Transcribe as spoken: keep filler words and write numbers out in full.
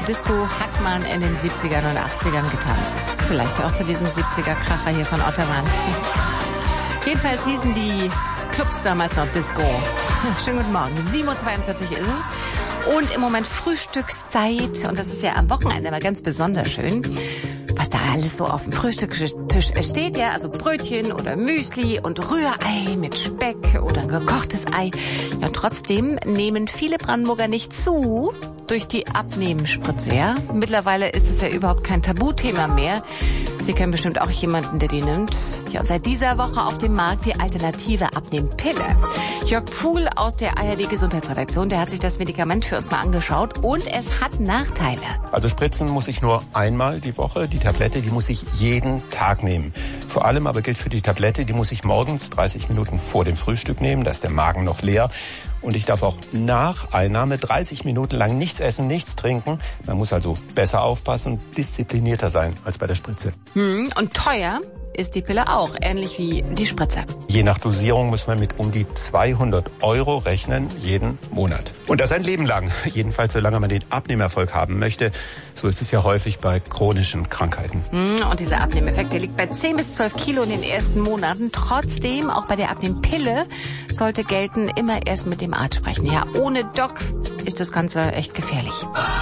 Disco hat man in den siebzigern und achtzigern getanzt. Vielleicht auch zu diesem siebziger-Kracher hier von Ottermann. Jedenfalls hießen die Clubs damals noch Disco. Schönen guten Morgen. sieben Uhr zweiundvierzig ist es. Und im Moment Frühstückszeit. Und das ist ja am Wochenende immer ganz besonders schön. Was da alles so auf dem Frühstückstisch steht, ja, also Brötchen oder Müsli und Rührei mit Speck oder ein gekochtes Ei. Ja, trotzdem nehmen viele Brandenburger nicht zu durch die Abnehmensspritze, ja. Mittlerweile ist es ja überhaupt kein Tabuthema mehr. Sie kennen bestimmt auch jemanden, der die nimmt. Ja, und seit dieser Woche auf dem Markt die alternative Abnehmpille. Jörg Pfuhl aus der A R D-Gesundheitsredaktion, der hat sich das Medikament für uns mal angeschaut und es hat Nachteile. Also spritzen muss ich nur einmal die Woche. Die Tablette, die muss ich jeden Tag nehmen. Vor allem aber gilt für die Tablette, die muss ich morgens dreißig Minuten vor dem Frühstück nehmen. Da ist der Magen noch leer. Und ich darf auch nach Einnahme dreißig Minuten lang nichts essen, nichts trinken. Man muss also besser aufpassen, disziplinierter sein als bei der Spritze. Hm, und teuer ist die Pille auch, ähnlich wie die Spritze. Je nach Dosierung muss man mit um die zweihundert Euro rechnen, jeden Monat. Und das ein Leben lang, jedenfalls solange man den Abnehmerfolg haben möchte. So ist es ja häufig bei chronischen Krankheiten. Und dieser Abnehmeffekt, der liegt bei zehn bis zwölf Kilo in den ersten Monaten. Trotzdem, auch bei der Abnehmpille sollte gelten, immer erst mit dem Arzt sprechen. Ja, ohne Doc ist das Ganze echt gefährlich.